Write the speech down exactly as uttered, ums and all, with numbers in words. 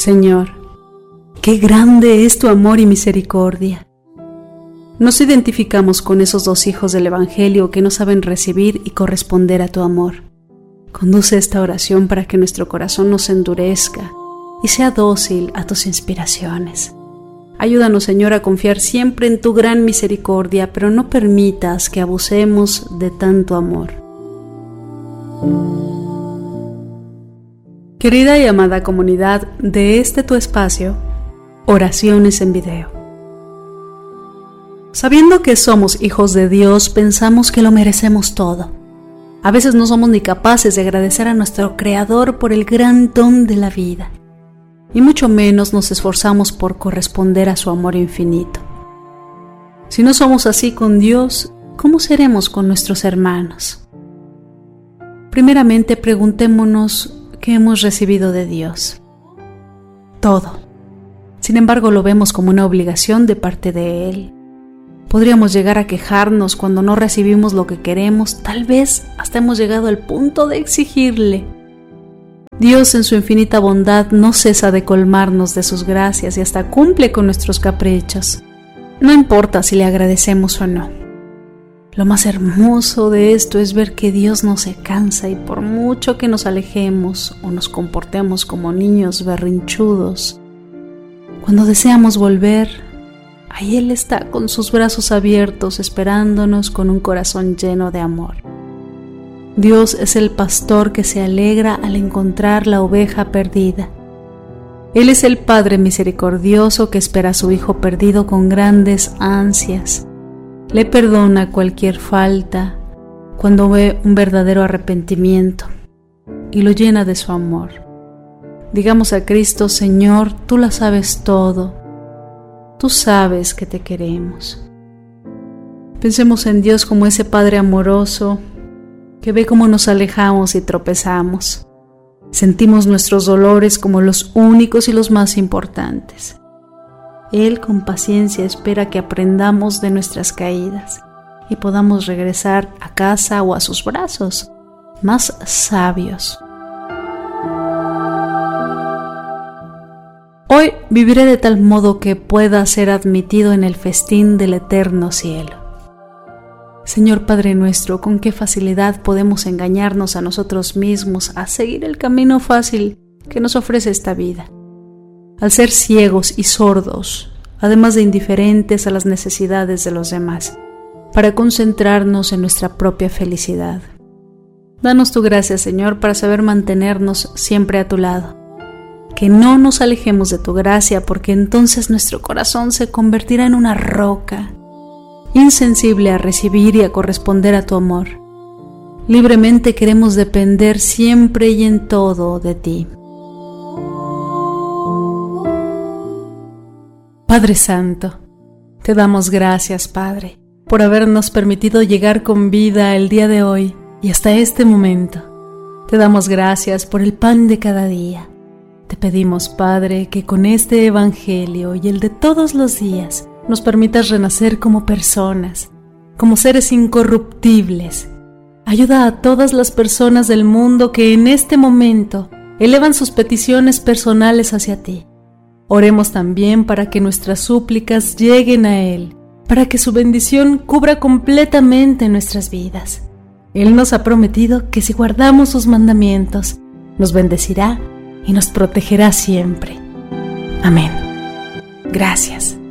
Señor, qué grande es tu amor y misericordia. Nos identificamos con esos dos hijos del Evangelio que no saben recibir y corresponder a tu amor. Conduce esta oración para que nuestro corazón no se endurezca y sea dócil a tus inspiraciones. Ayúdanos, Señor, a confiar siempre en tu gran misericordia, pero no permitas que abusemos de tanto amor. Querida y amada comunidad de este tu espacio, Oraciones en Video. Sabiendo que somos hijos de Dios, pensamos que lo merecemos todo. A veces no somos ni capaces de agradecer a nuestro Creador por el gran don de la vida, y mucho menos nos esforzamos por corresponder a su amor infinito. Si no somos así con Dios, ¿cómo seremos con nuestros hermanos? Primeramente, preguntémonos qué hemos recibido de Dios. Todo. Sin embargo, lo vemos como una obligación de parte de Él. Podríamos llegar a quejarnos cuando no recibimos lo que queremos, tal vez hasta hemos llegado al punto de exigirle. Dios en su infinita bondad no cesa de colmarnos de sus gracias y hasta cumple con nuestros caprichos. No importa si le agradecemos o no. Lo más hermoso de esto es ver que Dios no se cansa y por mucho que nos alejemos o nos comportemos como niños berrinchudos, cuando deseamos volver, ahí Él está con sus brazos abiertos esperándonos con un corazón lleno de amor. Dios es el pastor que se alegra al encontrar la oveja perdida. Él es el Padre misericordioso que espera a su Hijo perdido con grandes ansias. Le perdona cualquier falta cuando ve un verdadero arrepentimiento y lo llena de su amor. Digamos a Cristo: Señor, tú la sabes todo. Tú sabes que te queremos. Pensemos en Dios como ese Padre amoroso que ve cómo nos alejamos y tropezamos. Sentimos nuestros dolores como los únicos y los más importantes. Él con paciencia espera que aprendamos de nuestras caídas y podamos regresar a casa o a sus brazos, más sabios. Hoy viviré de tal modo que pueda ser admitido en el festín del eterno cielo. Señor Padre nuestro, con qué facilidad podemos engañarnos a nosotros mismos a seguir el camino fácil que nos ofrece esta vida. Al ser ciegos y sordos, además de indiferentes a las necesidades de los demás, para concentrarnos en nuestra propia felicidad. Danos tu gracia, Señor, para saber mantenernos siempre a tu lado. Que no nos alejemos de tu gracia, porque entonces nuestro corazón se convertirá en una roca, insensible a recibir y a corresponder a tu amor. Libremente queremos depender siempre y en todo de ti. Padre Santo, te damos gracias, Padre, por habernos permitido llegar con vida el día de hoy y hasta este momento. Te damos gracias por el pan de cada día. Te pedimos, Padre, que con este Evangelio y el de todos los días nos permitas renacer como personas, como seres incorruptibles. Ayuda a todas las personas del mundo que en este momento elevan sus peticiones personales hacia ti. Oremos también para que nuestras súplicas lleguen a Él, para que su bendición cubra completamente nuestras vidas. Él nos ha prometido que si guardamos sus mandamientos, nos bendecirá y nos protegerá siempre. Amén. Gracias.